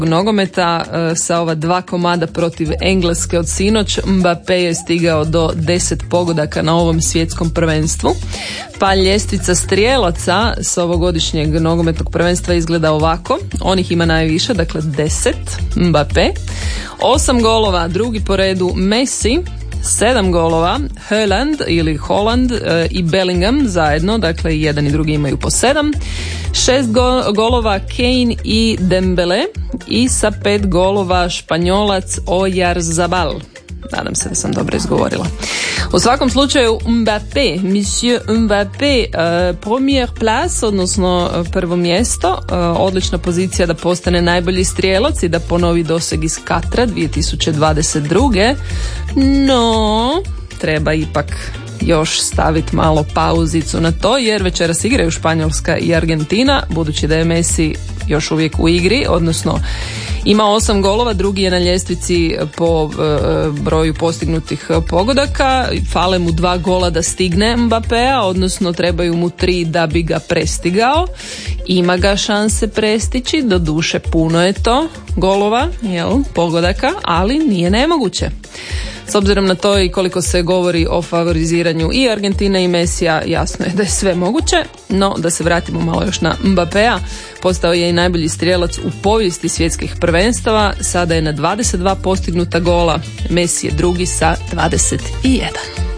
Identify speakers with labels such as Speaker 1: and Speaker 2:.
Speaker 1: nogometa sa ova 2 komada protiv Engleske od sinoć. Mbappé je stigao do 10 pogodaka na ovom svjetskom prvenstvu. Pa ljestvica strijelaca s ovogodišnjeg nogometnog prvenstva izgleda ovako. On ih ima najviše, dakle 10, Mbappé. 8 golova, drugi po redu Messi. 7 golova Haaland ili Holland i Bellingham zajedno, dakle jedan i drugi imaju po 7. 6 golova Kane i Dembele i sa 5 golova Španjolac Oyarzabal. Nadam se da sam dobro izgovorila. U svakom slučaju Mbappé, Monsieur Mbappé, première place, odnosno prvo mjesto, odlična pozicija da postane najbolji strijelac i da ponovi doseg iz Katra 2022. No, treba ipak još staviti malo pauzicu na to, jer večeras igraju Španjolska i Argentina, budući da je Messi još uvijek u igri, odnosno ima 8 golova, drugi je na ljestvici po broju postignutih pogodaka. Fale mu 2 gola da stigne Mbappéa, odnosno trebaju mu 3 da bi ga prestigao. Ima ga šanse prestići, doduše puno je to golova, pogodaka, ali nije nemoguće. S obzirom na to i koliko se govori o favoriziranju i Argentine i Messija, jasno je da je sve moguće, no da se vratimo malo još na Mbappéa. Postao je i najbolji strijelac u povijesti svjetskih prvenstava, sada je na 22 postignuta gola, Messi je drugi sa 21.